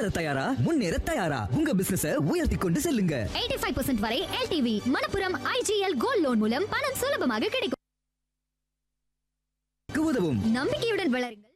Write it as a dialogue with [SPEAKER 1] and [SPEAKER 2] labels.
[SPEAKER 1] வளர தயாரா? முன்னேற தயாரா? உங்க பிசினஸ உயர்த்தி கொண்டு செல்லுங்க.
[SPEAKER 2] 85% வரை LTV Manappuram IGL gold loan மூலம் பணம் சுலபமாக கிடைக்கும்.
[SPEAKER 1] உதவும்
[SPEAKER 2] நம்பிக்கையுடன் வளருங்கள்.